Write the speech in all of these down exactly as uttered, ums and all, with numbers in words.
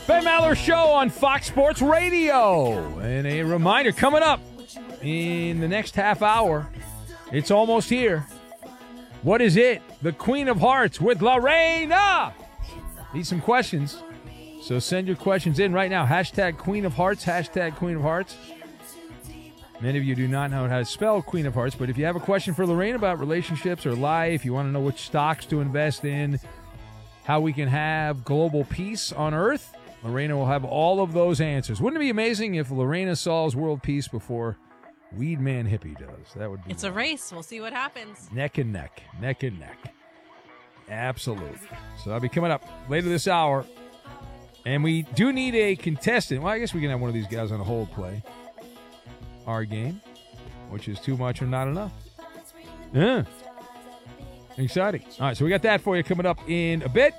Ben Maller Show on Fox Sports Radio. And a reminder, coming up in the next half hour, it's almost here. What is it? The Queen of Hearts with Lorena. Need some questions. So send your questions in right now. Hashtag Queen of Hearts. Hashtag Queen of Hearts. Many of you do not know how to spell Queen of Hearts, but if you have a question for Lorraine about relationships or life, you want to know which stocks to invest in, how we can have global peace on Earth, Lorena will have all of those answers. Wouldn't it be amazing if Lorena solves world peace before Weed Man Hippie does? That would be. It's a race. We'll see what happens. Neck and neck. Neck and neck. Absolutely. So I'll be coming up later this hour. And we do need a contestant. Well, I guess we can have one of these guys on a hold play our game, which is too much or not enough. Yeah. Exciting. All right, so we got that for you coming up in a bit.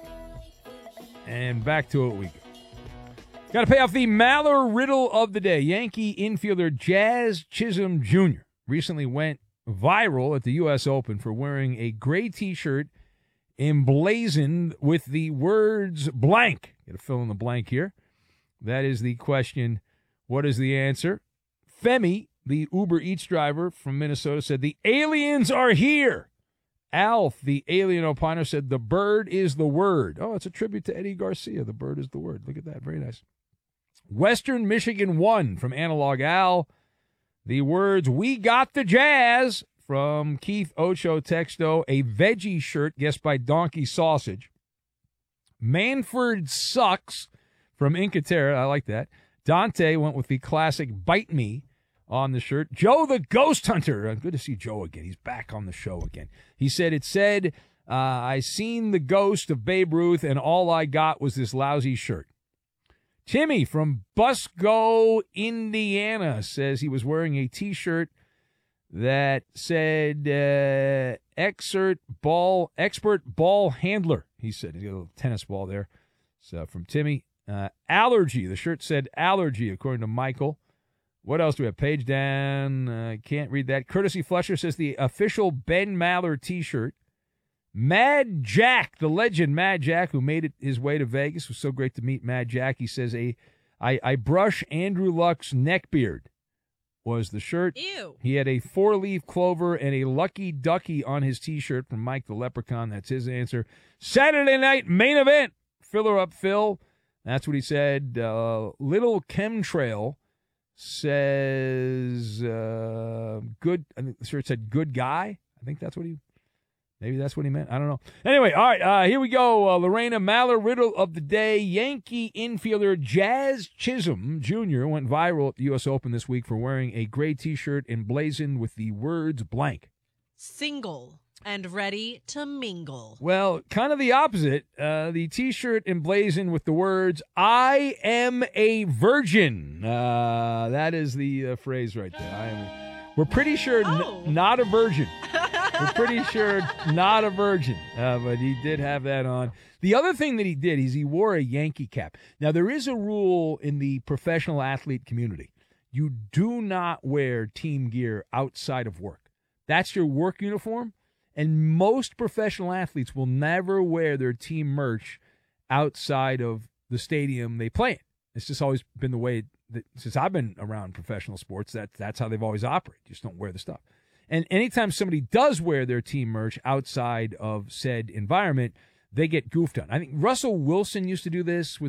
And back to it we go. Got to pay off the Maller riddle of the day. Yankee infielder Jazz Chisholm Junior recently went viral at the U S Open for wearing a gray T-shirt emblazoned with the words blank. Got to fill in the blank here. That is the question. What is the answer? Femi, the Uber Eats driver from Minnesota, said, "The aliens are here." Alf, the alien opiner, said, "The bird is the word." Oh, it's a tribute to Eddie Garcia. The bird is the word. Look at that. Very nice. Western Michigan won from Analog Al. The words, "We got the Jazz," from Keith Ocho Texto. A veggie shirt guessed by Donkey Sausage. Manford sucks from Incatera. I like that. Dante went with the classic Bite Me on the shirt. Joe the Ghost Hunter. Uh, good to see Joe again. He's back on the show again. He said, it said, uh, I seen the ghost of Babe Ruth, and all I got was this lousy shirt. Timmy from Busco, Indiana, says he was wearing a T-shirt that said uh, expert ball, expert ball handler. He said, he got a little tennis ball there. So from Timmy. Uh, allergy. The shirt said allergy, according to Michael. What else do we have? Page down. I uh, can't read that. Courtesy Fletcher says the official Ben Maller T-shirt. Mad Jack, the legend Mad Jack, who made it his way to Vegas. It was so great to meet Mad Jack. He says, a, I, I brush Andrew Luck's neckbeard was the shirt. Ew. He had a four-leaf clover and a lucky ducky on his T-shirt from Mike the Leprechaun. That's his answer. Saturday night main event. Filler up Phil. That's what he said. Uh, Little Chemtrail says uh, good. I think the shirt said good guy. I think that's what he, maybe that's what he meant. I don't know. Anyway, all right, uh, here we go. Uh, Lorena Maller riddle of the day. Yankee infielder Jazz Chisholm Junior went viral at the U S Open this week for wearing a gray T-shirt emblazoned with the words blank. Single and ready to mingle. Well, kind of the opposite. Uh, the T-shirt emblazoned with the words, I am a virgin. Uh, that is the uh, phrase right there. I am a, we're pretty sure Oh. n- not a virgin. We're pretty sure not a virgin. Uh, but he did have that on. The other thing that he did is he wore a Yankee cap. Now, there is a rule in the professional athlete community. You do not wear team gear outside of work. That's your work uniform. And most professional athletes will never wear their team merch outside of the stadium they play in. It's just always been the way that since I've been around professional sports, that that's how they've always operated. You just don't wear the stuff. And anytime somebody does wear their team merch outside of said environment, they get goofed on. I think Russell Wilson used to do this with